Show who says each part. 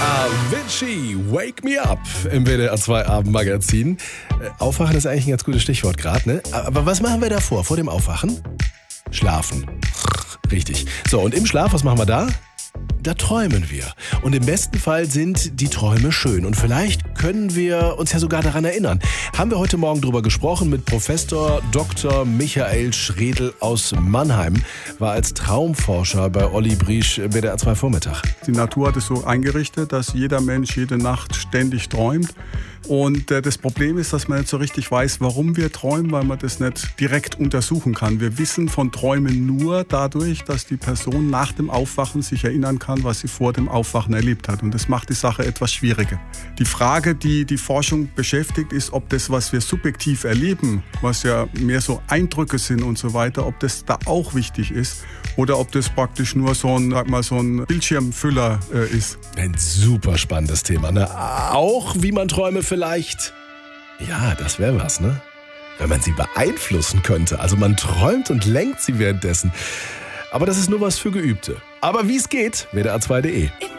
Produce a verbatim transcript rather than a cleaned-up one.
Speaker 1: Avicii, Wake Me Up im W D R zwei Abendmagazin. Aufwachen ist eigentlich ein ganz gutes Stichwort gerade, ne? Aber was machen wir davor, vor dem Aufwachen? Schlafen. Richtig. So, und im Schlaf, was machen wir da? Da träumen wir. Und im besten Fall sind die Träume schön. Und vielleicht können wir uns ja sogar daran erinnern. Haben wir heute Morgen drüber gesprochen mit Professor Doktor Michael Schredl aus Mannheim. War als Traumforscher bei Olli Briesch im W D R zwei Vormittag.
Speaker 2: Die Natur hat es so eingerichtet, dass jeder Mensch jede Nacht ständig träumt. Und äh, das Problem ist, dass man nicht so richtig weiß, warum wir träumen, weil man das nicht direkt untersuchen kann. Wir wissen von Träumen nur dadurch, dass die Person nach dem Aufwachen sich erinnern kann, was sie vor dem Aufwachen erlebt hat. Und das macht die Sache etwas schwieriger. Die Frage, die die Forschung beschäftigt, ist, ob das, was wir subjektiv erleben, was ja mehr so Eindrücke sind und so weiter, ob das da auch wichtig ist oder ob das praktisch nur so ein, sag mal, so ein Bildschirmfüller äh, ist.
Speaker 1: Ein super spannendes Thema, ne? Auch wie man Träume vielleicht, ja, das wäre was, ne? Wenn man sie beeinflussen könnte. Also man träumt und lenkt sie währenddessen. Aber das ist nur was für Geübte. Aber wie es geht, W D R zwei punkt de.